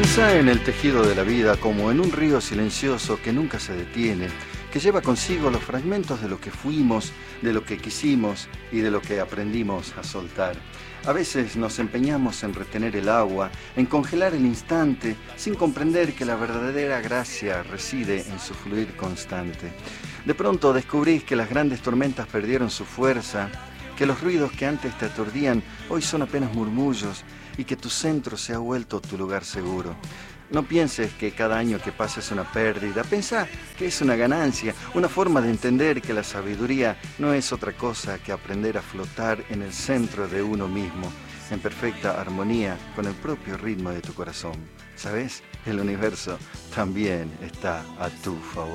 Pensá en el tejido de la vida como en un río silencioso que nunca se detiene, que lleva consigo los fragmentos de lo que fuimos, de lo que quisimos y de lo que aprendimos a soltar. A veces nos empeñamos en retener el agua, en congelar el instante, sin comprender que la verdadera gracia reside en su fluir constante. De pronto descubrís que las grandes tormentas perdieron su fuerza, que los ruidos que antes te aturdían hoy son apenas murmullos y que tu centro se ha vuelto tu lugar seguro. No pienses que cada año que pasa es una pérdida, pensá que es una ganancia, una forma de entender que la sabiduría no es otra cosa que aprender a flotar en el centro de uno mismo, en perfecta armonía con el propio ritmo de tu corazón. ¿Sabes? El universo también está a tu favor.